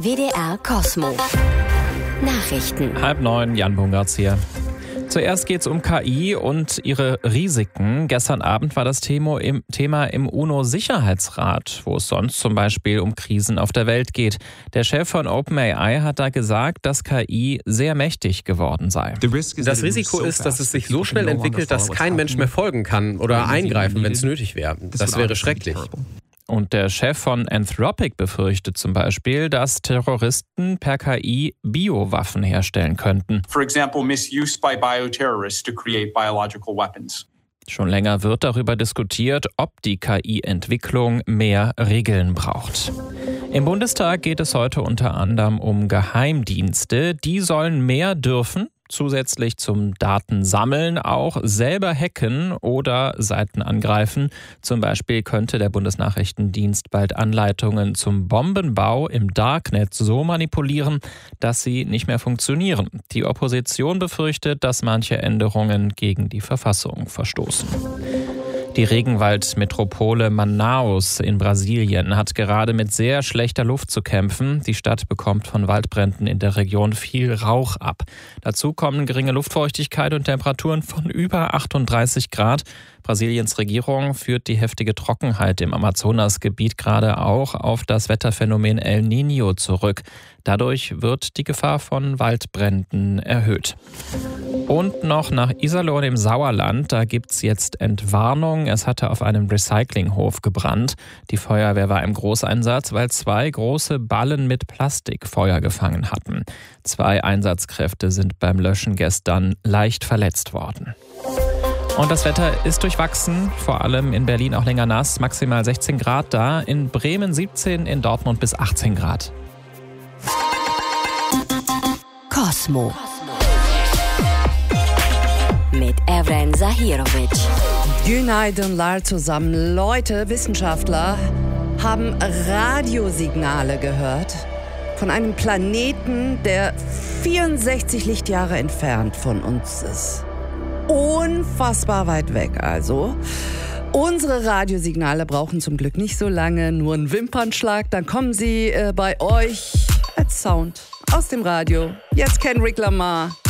WDR Kosmo. Nachrichten. 8:30, Jan Bungartz hier. Zuerst geht es um KI und ihre Risiken. Gestern Abend war das Thema im UNO-Sicherheitsrat, wo es sonst zum Beispiel um Krisen auf der Welt geht. Der Chef von OpenAI hat da gesagt, dass KI sehr mächtig geworden sei. Das Risiko ist, dass es sich so schnell entwickelt, dass kein Mensch mehr folgen kann oder eingreifen, wenn es nötig wäre. Das wäre schrecklich. Und der Chef von Anthropic befürchtet zum Beispiel, dass Terroristen per KI Biowaffen herstellen könnten. For example, misuse by bioterrorists to create biological weapons. Schon länger wird darüber diskutiert, ob die KI-Entwicklung mehr Regeln braucht. Im Bundestag geht es heute unter anderem um Geheimdienste. Die sollen mehr dürfen, zusätzlich zum Datensammeln auch selber hacken oder Seiten angreifen. Zum Beispiel könnte der Bundesnachrichtendienst bald Anleitungen zum Bombenbau im Darknet so manipulieren, dass sie nicht mehr funktionieren. Die Opposition befürchtet, dass manche Änderungen gegen die Verfassung verstoßen. Die Regenwaldmetropole Manaus in Brasilien hat gerade mit sehr schlechter Luft zu kämpfen. Die Stadt bekommt von Waldbränden in der Region viel Rauch ab. Dazu kommen geringe Luftfeuchtigkeit und Temperaturen von über 38 Grad. Brasiliens Regierung führt die heftige Trockenheit im Amazonasgebiet gerade auch auf das Wetterphänomen El Niño zurück. Dadurch wird die Gefahr von Waldbränden erhöht. Und noch nach Iserlohn im Sauerland, da gibt's jetzt Entwarnung. Es hatte auf einem Recyclinghof gebrannt. Die Feuerwehr war im Großeinsatz, weil 2 große Ballen mit Plastik Feuer gefangen hatten. 2 Einsatzkräfte sind beim Löschen gestern leicht verletzt worden. Und das Wetter ist durchwachsen, vor allem in Berlin auch länger nass, maximal 16 Grad da, in Bremen 17, in Dortmund bis 18 Grad. Kosmo. Mit Evren Zahirovic. Günaydınlar zusammen. Leute, Wissenschaftler haben Radiosignale gehört von einem Planeten, der 64 Lichtjahre entfernt von uns ist. Unfassbar weit weg also. Unsere Radiosignale brauchen zum Glück nicht so lange, nur einen Wimpernschlag, dann kommen sie bei euch als Sound aus dem Radio. Jetzt Kendrick Lamar.